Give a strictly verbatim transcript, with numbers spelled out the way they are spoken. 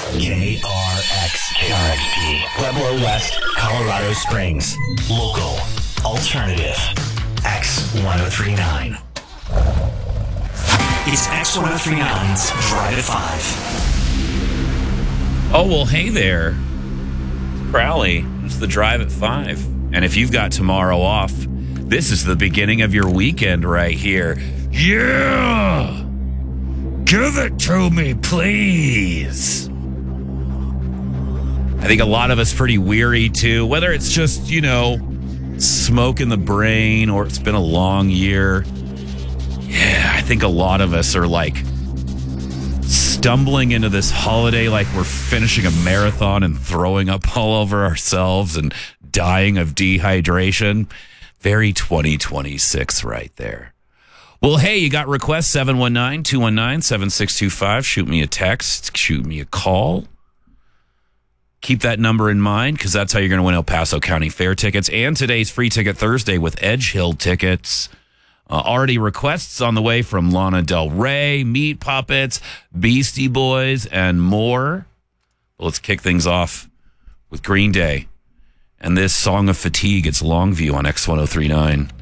K R X P. Pueblo West, Colorado Springs. Local. Alternative. X ten thirty-nine. It's X ten thirty-nine's Drive at five. Oh, well, hey there. Crowley. It's the Drive at five. And if you've got tomorrow off, this is the beginning of your weekend right here. Yeah! Give it to me, please. I think a lot of us pretty weary, too. Whether it's just, you know, smoke in the brain or it's been a long year. Yeah, I think a lot of us are like stumbling into this holiday like we're finishing a marathon and throwing up all over ourselves and dying of dehydration. Very twenty twenty-six right there. Well, hey, you got requests, seven one nine, two one nine, seven six two five. Shoot me a text. Shoot me a call. Keep that number in mind because that's how you're going to win El Paso County Fair tickets and today's Free Ticket Thursday with Edge Hill tickets. Uh, already requests on the way from Lana Del Rey, Meat Puppets, Beastie Boys, and more. Well, let's kick things off with Green Day and this Song of Fatigue. It's Longview on X ten thirty-nine.